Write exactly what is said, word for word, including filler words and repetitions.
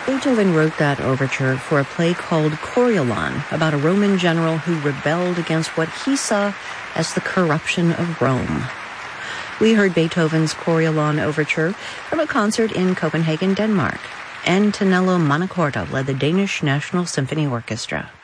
Beethoven wrote that overture for a play called Coriolan, about a Roman general who rebelled against what he saw as the corruption of Rome. We heard Beethoven's Coriolan overture from a concert in Copenhagen, Denmark. And Tonello Manacorda led the Danish National Symphony Orchestra.